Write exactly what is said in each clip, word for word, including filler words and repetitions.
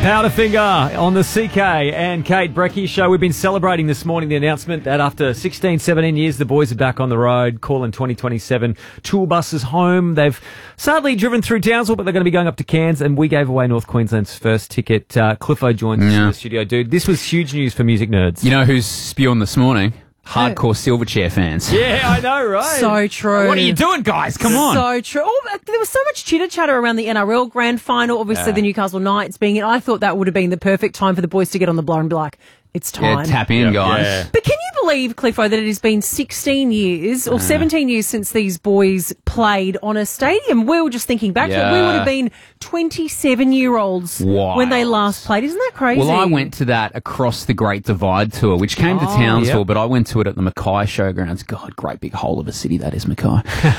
Powderfinger on the C K and Kate Brecky show. We've been celebrating this morning the announcement that after sixteen, seventeen years, the boys are back on the road, calling twenty twenty-seven tour buses home. They've sadly driven through Townsville, but they're going to be going up to Cairns, and we gave away North Queensland's first ticket. Uh, Cliffo joined us Yeah. in the studio. Dude, this was huge news for music nerds. You know who's spewing this morning? Hardcore Silverchair fans. Yeah, I know, right? So true. What are you doing, guys? Come on. So true. Oh, there was so much chitter chatter around the N R L Grand Final. Obviously, Yeah. the Newcastle Knights being in. I thought that would have been the perfect time for the boys to get on the blower and be like, "It's time." Yeah, tap in, Yep, guys. yeah. But can you believe, Cliffo, that it has been sixteen years or seventeen years since these boys played on a stadium? We were just thinking back to it. We Yeah. would have been twenty-seven-year-olds Wild. when they last played. Isn't that crazy? Well, I went to that Across the Great Divide tour, which came to Oh, Townsville, yep. but I went to it at the Mackay Showgrounds. God, great big hole of a city that is, Mackay.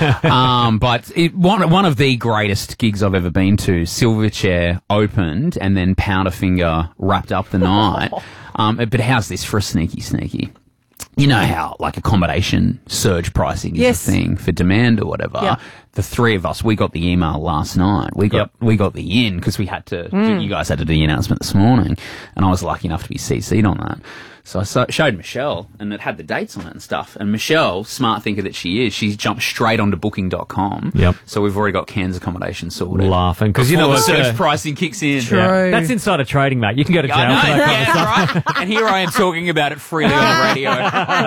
um, but it, one, one of the greatest gigs I've ever been to. Silverchair opened, and then Powderfinger wrapped up the night. Um, but how's this for a sneaky sneaky? You know how, like, accommodation surge pricing is Yes. a thing for demand or whatever. Yeah. The three of us, we got the email last night. We got Yep. we got the in because we had to. Mm. Do, you guys had to do the announcement this morning, and I was lucky enough to be C C'd on that. So I so, showed Michelle, and it had the dates on it and stuff. And Michelle, smart thinker that she is, she's jumped straight onto booking dot com. Yep. So we've already got Cairns accommodation sorted. Laughing because you Before know the what, surge uh, pricing kicks in. True. yeah, that's insider trading, mate. You can go to jail I know, for that kind of stuff. yeah, right. And here I am talking about it freely on the radio.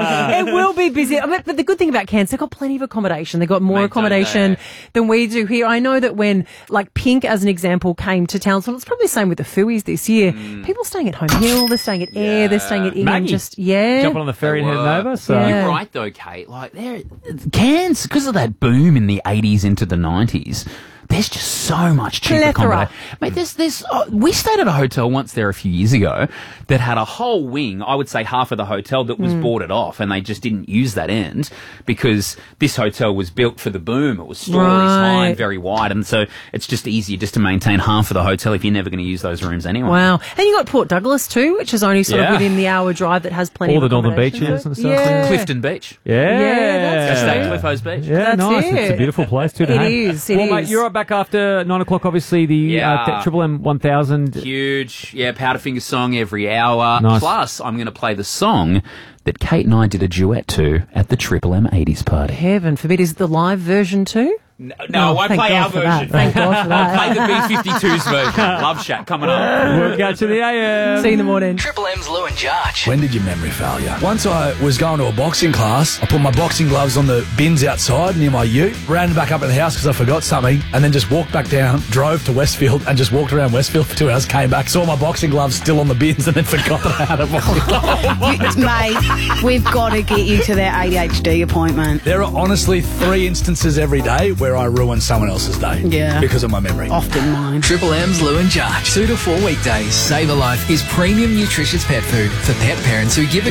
It will be busy. I mean, but the good thing about Cairns, they've got plenty of accommodation. They've got more Mate, accommodation don't than we do here. I know that when, like, Pink, as an example, came to Townsville, it's probably the same with the Fooies this year. People staying at Home Hill, they're staying at Air, they're staying at Ingham. Maggie. Just, yeah. Jumping on the ferry and heading Were. over. So Yeah. You're right though, Kate. Like there, Cairns, because of that boom in the eighties into the nineties. There's just so much cheap Plethora. accommodation. Mate, there's this. Uh, we stayed at a hotel once there a few years ago that had a whole wing. I would say half of the hotel that was boarded off, and they just didn't use that end because this hotel was built for the boom. It was stories high Right. and very wide, and so it's just easier just to maintain half of the hotel if you're never going to use those rooms anyway. Wow. And you got Port Douglas too, which is only sort Yeah. of within the hour drive that has plenty All of the northern accommodation. beaches and stuff. Yeah. Clifton Beach. yeah, Yeah, that's Go stay Yeah. at Cliffo's Beach. Yeah, That's nice. It's a it. beautiful place too. To It hang. is, it well, mate, is. you're up back after nine o'clock. Obviously, the Yeah. uh, th- Triple M one thousand. Huge, yeah, Powderfinger song every hour. Nice. Plus, I'm going to play the song that Kate and I did a duet to at the Triple M eighties party. Heaven forbid. Is it the live version too? No, Oh, thank God for that. Thank God for that. Play the B fifty-twos version. Love Shack coming up. We'll catch you in the A M. See you in the morning. Triple M's Lou and Jarch. When did your memory fail you? Once I was going to a boxing class, I put my boxing gloves on the bins outside near my ute, ran back up in the house because I forgot something, and then just walked back down, drove to Westfield, and just walked around Westfield for two hours, came back, saw my boxing gloves still on the bins, and then forgot that I had a boxing glove. You- mate, we've got to get you to that A D H D appointment. There are honestly three instances every day where I ruin someone else's day. Yeah. Because of my memory. Often mine. Triple M's Lou and Jarch. Two to four weekdays. Save a Life is premium nutritious pet food for pet parents who give it.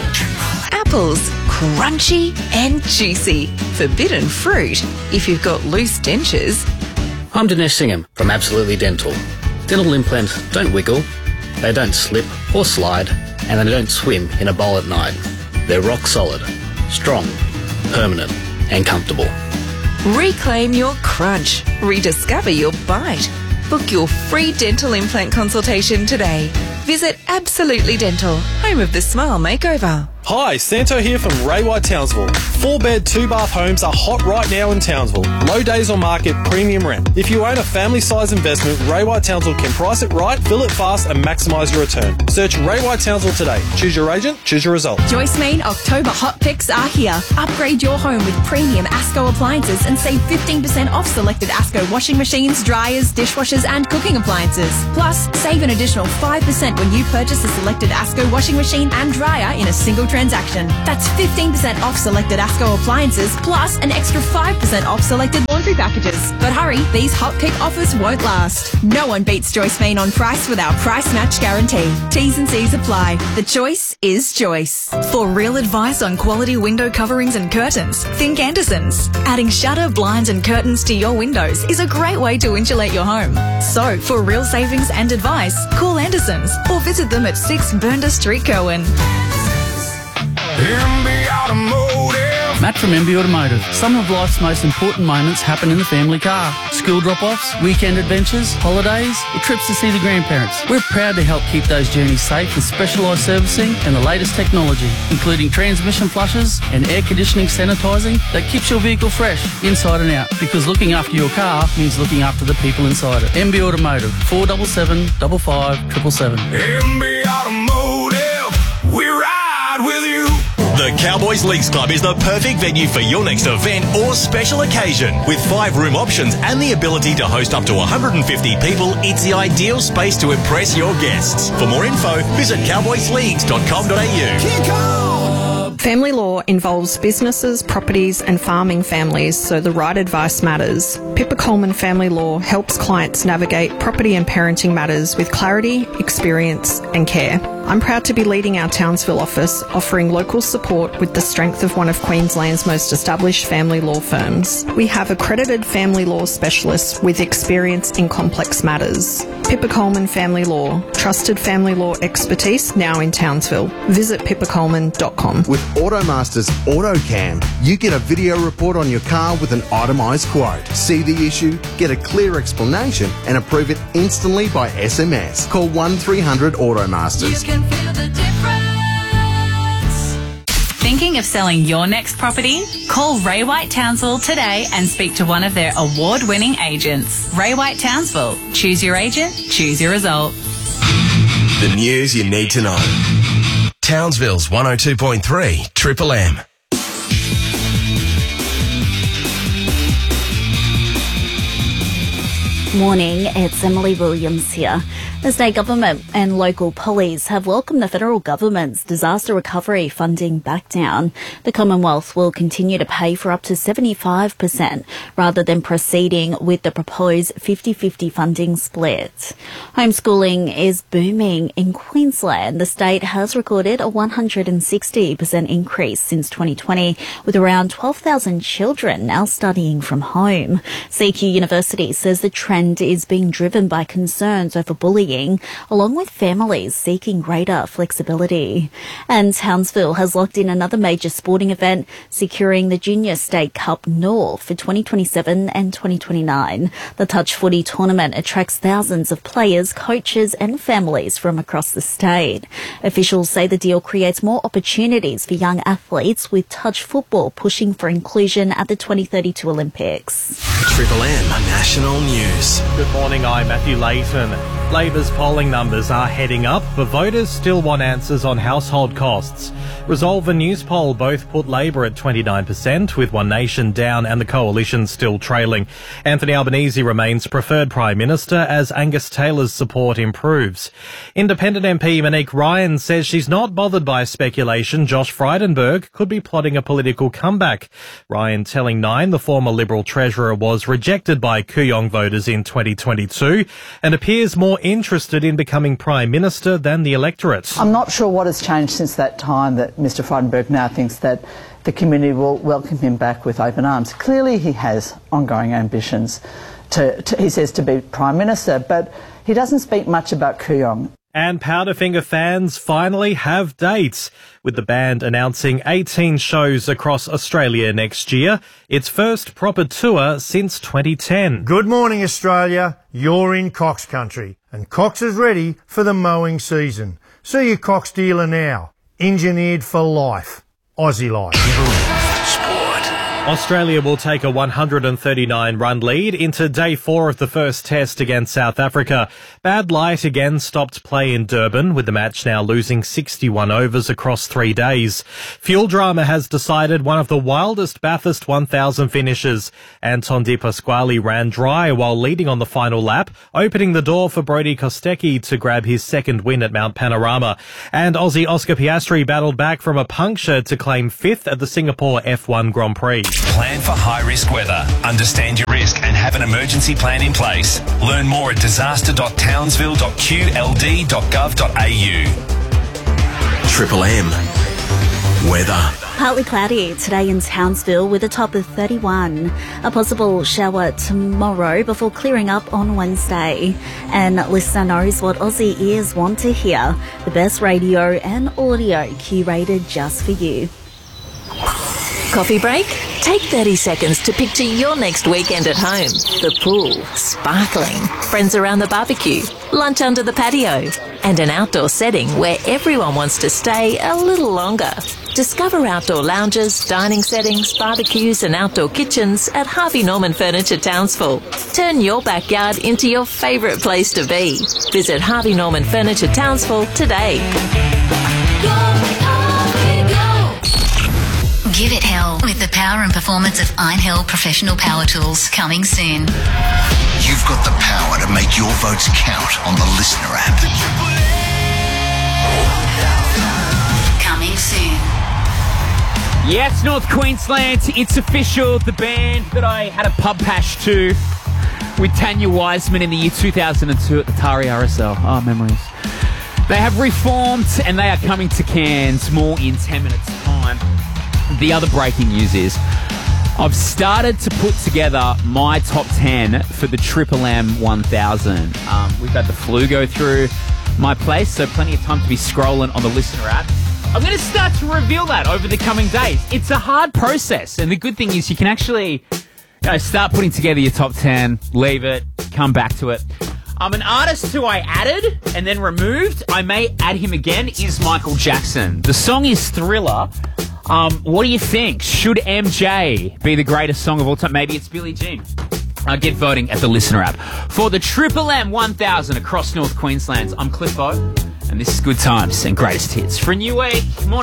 Apples, crunchy and juicy. Forbidden fruit if you've got loose dentures. I'm Dinesh Singham from Absolutely Dental. Dental implants don't wiggle, they don't slip or slide, and they don't swim in a bowl at night. They're rock solid, strong, permanent, and comfortable. Reclaim your crunch. Rediscover your bite. Book your free dental implant consultation today. Visit Absolutely Dental, home of the Smile Makeover. Hi, Santo here from Ray White Townsville. Four bed, two bath homes are hot right now in Townsville. Low days on market, premium rent. If you own a family size investment, Ray White Townsville can price it right, fill it fast and maximise your return. Search Ray White Townsville today. Choose your agent, choose your result. Joyce Main October hot picks are here. Upgrade your home with premium Asco appliances and save fifteen percent off selected Asco washing machines, dryers, dishwashers and cooking appliances. Plus, save an additional five percent when you purchase a selected Asco washing machine and dryer in a single transaction. That's fifteen percent off selected Asco appliances, plus an extra five percent off selected laundry packages. But hurry, these hot pick offers won't last. No one beats Joyce Main on price with our price match guarantee. T's and C's apply. The choice is Joyce. For real advice on quality window coverings and curtains, think Andersons. Adding shutter, blinds and curtains to your windows is a great way to insulate your home. So, for real savings and advice, call Andersons or visit them at six Burnda Street, Cowan. M B Automotive. Matt from M B Automotive. Some of life's most important moments happen in the family car. School drop-offs, weekend adventures, holidays, or trips to see the grandparents. We're proud to help keep those journeys safe with specialised servicing and the latest technology, including transmission flushes and air conditioning sanitising that keeps your vehicle fresh, inside and out, because looking after your car means looking after the people inside it. M B Automotive, four seven seven, five five, seven seven seven. M B Automotive, we ride with you. The Cowboys Leagues Club is the perfect venue for your next event or special occasion. With five room options and the ability to host up to one hundred fifty people, it's the ideal space to impress your guests. For more info, visit cowboys leagues dot com dot a u. Kick on! Family law involves businesses, properties and farming families, so the right advice matters. Pippa Coleman Family Law helps clients navigate property and parenting matters with clarity, experience and care. I'm proud to be leading our Townsville office, offering local support with the strength of one of Queensland's most established family law firms. We have accredited family law specialists with experience in complex matters. Pippa Coleman Family Law, trusted family law expertise now in Townsville. Visit pippa coleman dot com. With Automaster's AutoCam, you get a video report on your car with an itemised quote. See the issue, get a clear explanation and approve it instantly by S M S. Call one three hundred Automasters. You can feel the difference. Thinking of selling your next property? Call Ray White Townsville today and speak to one of their award-winning agents. Ray White Townsville. Choose your agent, choose your result. The news you need to know. Townsville's one oh two point three Triple M. Morning, it's Emily Williams here. The state government and local police have welcomed the federal government's disaster recovery funding back down. The Commonwealth will continue to pay for up to seventy-five percent rather than proceeding with the proposed fifty-fifty funding split. Homeschooling is booming in Queensland. The state has recorded a one hundred sixty percent increase since twenty twenty, with around twelve thousand children now studying from home. C Q University says the trend is being driven by concerns over bullying, along with families seeking greater flexibility. And Townsville has locked in another major sporting event, securing the Junior State Cup North for twenty twenty-seven and twenty twenty-nine. The touch footy tournament attracts thousands of players, coaches and families from across the state. Officials say the deal creates more opportunities for young athletes, with touch football pushing for inclusion at the twenty thirty-two Olympics. Triple M National News. Good morning, I'm Matthew Layton. Labor's polling numbers are heading up, but voters still want answers on household costs. Resolve and News Poll both put Labor at twenty-nine percent, with One Nation down and the Coalition still trailing. Anthony Albanese remains preferred Prime Minister as Angus Taylor's support improves. Independent M P Monique Ryan says she's not bothered by speculation Josh Frydenberg could be plotting a political comeback. Ryan telling Nine the former Liberal Treasurer was rejected by Kooyong voters in twenty twenty-two and appears more interested in becoming Prime Minister than the electorate. I'm not sure what has changed since that time that Mr Frydenberg now thinks that the community will welcome him back with open arms. Clearly he has ongoing ambitions, to, to he says, to be Prime Minister, but he doesn't speak much about Kooyong. And Powderfinger fans finally have dates, with the band announcing eighteen shows across Australia next year, its first proper tour since twenty ten. Good morning, Australia. You're in Cox country, and Cox is ready for the mowing season. See your Cox dealer now. Engineered for life. Aussie life. Australia will take a one hundred thirty-nine run lead into day four of the first test against South Africa. Bad light again stopped play in Durban, with the match now losing sixty-one overs across three days. Fuel Drama has decided one of the wildest Bathurst one thousand finishes. Anton De Pasquale ran dry while leading on the final lap, opening the door for Brodie Kostecki to grab his second win at Mount Panorama. And Aussie Oscar Piastri battled back from a puncture to claim fifth at the Singapore F one Grand Prix. Plan for high-risk weather. Understand your risk and have an emergency plan in place. Learn more at disaster dot townsville dot q l d dot gov dot a u. Triple M. Weather. Partly cloudy today in Townsville with a top of thirty-one. A possible shower tomorrow before clearing up on Wednesday. And listener knows what Aussie ears want to hear. The best radio and audio curated just for you. Coffee break? Take thirty seconds to picture your next weekend at home. The pool, sparkling, friends around the barbecue, lunch under the patio, and an outdoor setting where everyone wants to stay a little longer. Discover outdoor lounges, dining settings, barbecues and outdoor kitchens at Harvey Norman Furniture Townsville. Turn your backyard into your favourite place to be. Visit Harvey Norman Furniture Townsville today. Give it hell with the power and performance of Einhell Professional Power Tools, coming soon. You've got the power to make your votes count on the Listener app. Coming soon. Yes, North Queensland, it's official. The band that I had a pub pash to with Tanya Wiseman in the year two thousand two at the Tari R S L. Oh, memories. They have reformed and they are coming to Cairns more in ten minutes' time. The other breaking news is I've started to put together my top ten for the Triple M one thousand. Um, we've had the flu go through my place, so plenty of time to be scrolling on the Listener app. I'm going to start to reveal that over the coming days. It's a hard process, and the good thing is you can actually you know, start putting together your top ten, leave it, come back to it. Um, an artist who I added and then removed, I may add him again, is Michael Jackson. The song is Thriller. Um, what do you think? Should M J be the greatest song of all time? Maybe it's Billie Jean. Uh, get voting at the Listener app. For the Triple M one thousand across North Queensland, I'm Cliffo, and this is Good Times and Greatest Hits. For a new week, morning.